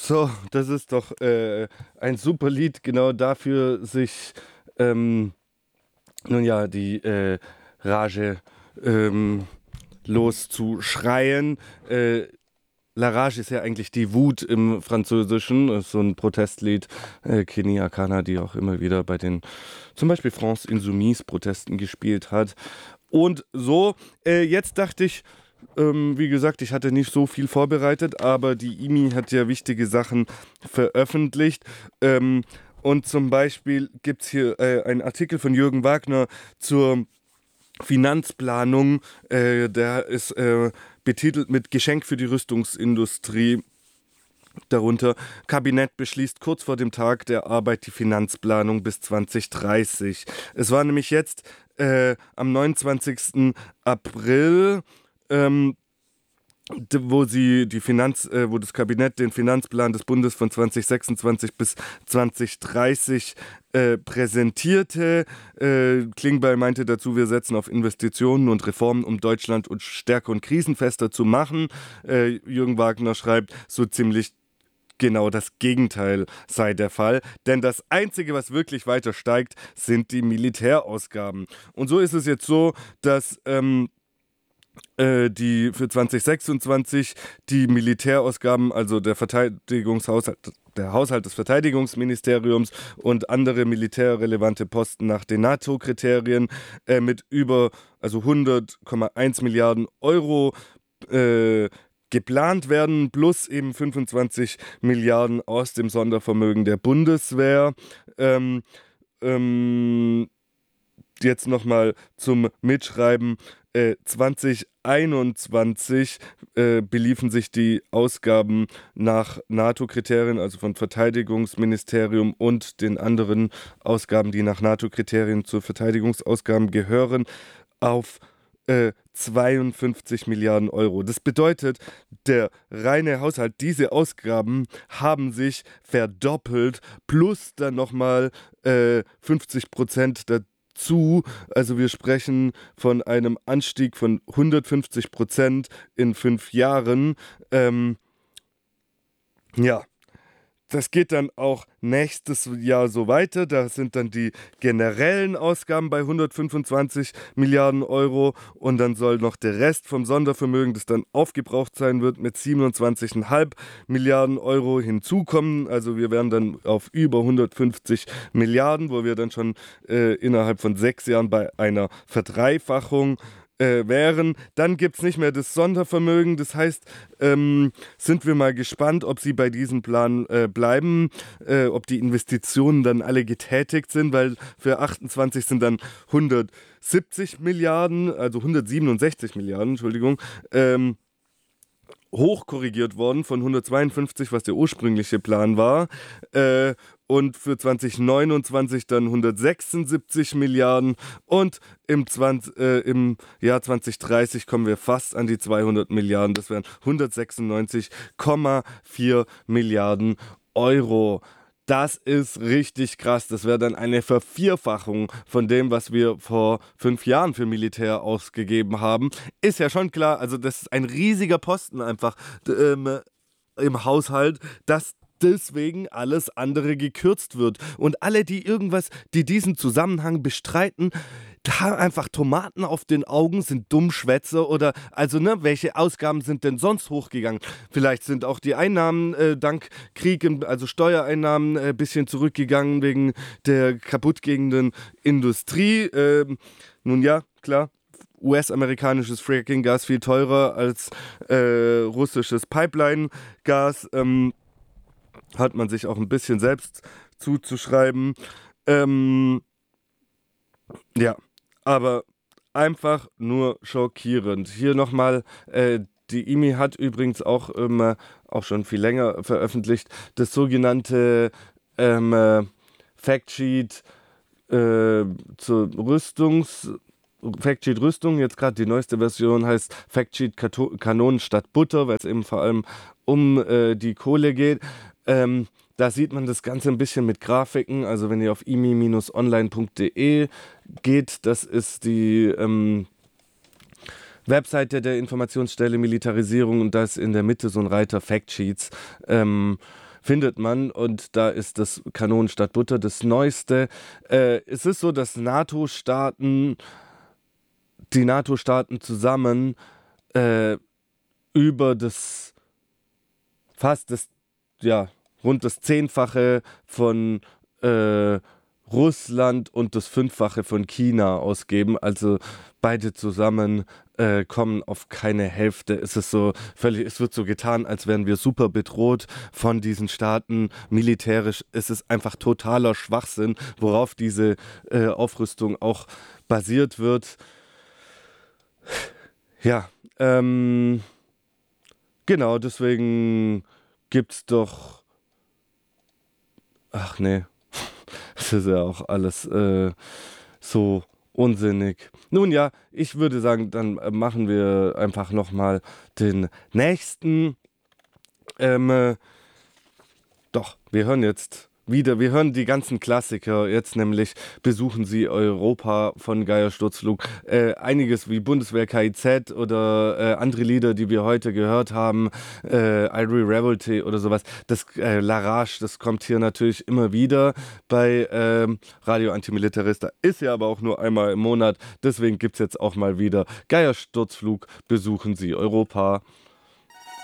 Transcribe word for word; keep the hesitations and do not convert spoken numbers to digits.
So, das ist doch äh, ein super Lied, genau dafür sich, ähm, nun ja, die äh, Rage ähm, loszuschreien. Äh, La Rage ist ja eigentlich die Wut im Französischen, ist so ein Protestlied. Äh, Kenny Akana, die auch immer wieder bei den, zum Beispiel France Insoumise Protesten gespielt hat. Und so, äh, jetzt dachte ich, ähm, wie gesagt, ich hatte nicht so viel vorbereitet, aber die I M I hat ja wichtige Sachen veröffentlicht. Ähm, und zum Beispiel gibt es hier äh, einen Artikel von Jürgen Wagner zur Finanzplanung. Äh, der ist äh, betitelt mit Geschenk für die Rüstungsindustrie. Darunter: Kabinett beschließt kurz vor dem Tag der Arbeit die Finanzplanung bis zwanzig dreißig. Es war nämlich jetzt äh, am neunundzwanzigsten April, ähm, wo sie die Finanz, äh, wo das Kabinett den Finanzplan des Bundes von zwanzig sechsundzwanzig bis zwanzig dreißig äh, präsentierte. Äh, Klingbeil meinte dazu, wir setzen auf Investitionen und Reformen, um Deutschland und stärker und krisenfester zu machen. Äh, Jürgen Wagner schreibt, so ziemlich genau das Gegenteil sei der Fall, denn das Einzige, was wirklich weiter steigt, sind die Militärausgaben. Und so ist es jetzt so, dass ähm, äh, die für zwanzig sechsundzwanzig die Militärausgaben, also der Verteidigungshaushalt, der Haushalt des Verteidigungsministeriums und andere militärrelevante Posten nach den NATO-Kriterien äh, mit über also hundert Komma eins Milliarden Euro äh, geplant werden, plus eben fünfundzwanzig Milliarden aus dem Sondervermögen der Bundeswehr. Ähm, ähm, jetzt nochmal zum Mitschreiben. Äh, zwanzig einundzwanzig äh, beliefen sich die Ausgaben nach NATO-Kriterien, also von Verteidigungsministerium und den anderen Ausgaben, die nach NATO-Kriterien zu Verteidigungsausgaben gehören, auf äh, zweiundfünfzig Milliarden Euro. Das bedeutet, der reine Haushalt, diese Ausgaben haben sich verdoppelt, plus dann nochmal äh, fünfzig Prozent dazu. Also wir sprechen von einem Anstieg von hundertfünfzig Prozent in fünf Jahren. Ähm, ja. Das geht dann auch nächstes Jahr so weiter. Da sind dann die generellen Ausgaben bei hundertfünfundzwanzig Milliarden Euro und dann soll noch der Rest vom Sondervermögen, das dann aufgebraucht sein wird, mit siebenundzwanzig Komma fünf Milliarden Euro hinzukommen. Also wir wären dann auf über hundertfünfzig Milliarden, wo wir dann schon äh, innerhalb von sechs Jahren bei einer Verdreifachung Äh, wären. Dann gibt es nicht mehr das Sondervermögen. Das heißt, ähm, sind wir mal gespannt, ob sie bei diesem Plan äh, bleiben, äh, ob die Investitionen dann alle getätigt sind, weil für achtundzwanzig sind dann hundertsiebzig Milliarden, also hundertsiebenundsechzig Milliarden, Entschuldigung, ähm, hochkorrigiert worden von hundertzweiundfünfzig, was der ursprüngliche Plan war. Äh, und für zwanzig neunundzwanzig dann hundertsechsundsiebzig Milliarden und im, zwanzig, äh, im Jahr zwanzig dreißig kommen wir fast an die zweihundert Milliarden. Das wären hundertsechsundneunzig Komma vier Milliarden Euro. Das ist richtig krass. Das wäre dann eine Vervierfachung von dem, was wir vor fünf Jahren für Militär ausgegeben haben. Ist ja schon klar, also das ist ein riesiger Posten einfach ähm, im Haushalt, dass deswegen alles andere gekürzt wird. Und alle, die irgendwas, die diesen Zusammenhang bestreiten, haben einfach Tomaten auf den Augen, sind Dummschwätzer oder, also ne, welche Ausgaben sind denn sonst hochgegangen? Vielleicht sind auch die Einnahmen äh, dank Krieg, im, also Steuereinnahmen ein äh, bisschen zurückgegangen wegen der kaputtgehenden Industrie. Ähm, nun ja, klar. U S-amerikanisches Fracking-Gas viel teurer als äh, russisches Pipeline-Gas. Ähm, hat man sich auch ein bisschen selbst zuzuschreiben. Ähm, ja, aber einfach nur schockierend. Hier nochmal, äh, die I M I hat übrigens auch, ähm, auch schon viel länger veröffentlicht, das sogenannte ähm, äh, Factsheet äh, zur Rüstungs- Factsheet Rüstung, jetzt gerade die neueste Version heißt Factsheet Kato- Kanonen statt Butter, weil es eben vor allem um äh, die Kohle geht. Ähm, da sieht man das Ganze ein bisschen mit Grafiken, also wenn ihr auf i m i Bindestrich online punkt d e geht, das ist die ähm, Webseite der Informationsstelle Militarisierung und da ist in der Mitte so ein Reiter Factsheets. Ähm, findet man und da ist das Kanonen statt Butter das Neueste. Äh, es ist so, dass NATO-Staaten, die NATO-Staaten zusammen äh, über das fast das, ja, rund das Zehnfache von äh, Russland und das Fünffache von China ausgeben. Also beide zusammen äh, kommen auf keine Hälfte. Es ist so völlig, es wird so getan, als wären wir super bedroht von diesen Staaten militärisch. Es ist einfach totaler Schwachsinn, worauf diese äh, Aufrüstung auch basiert wird. Ja, ähm, genau, deswegen gibt's doch. Ach nee, das ist ja auch alles äh, so unsinnig. Nun ja, ich würde sagen, dann äh, machen wir einfach nochmal den nächsten. Ähm, äh, doch, wir hören jetzt wieder, wir hören die ganzen Klassiker, jetzt nämlich Besuchen Sie Europa von Geier Sturzflug. Äh, einiges wie Bundeswehr K I Z oder äh, andere Lieder, die wir heute gehört haben, äh, Irie Revolte oder sowas. Das äh, Larage, das kommt hier natürlich immer wieder bei ähm, Radio Antimilitarista. Ist ja aber auch nur einmal im Monat, deswegen gibt es jetzt auch mal wieder Geier Sturzflug, Besuchen Sie Europa.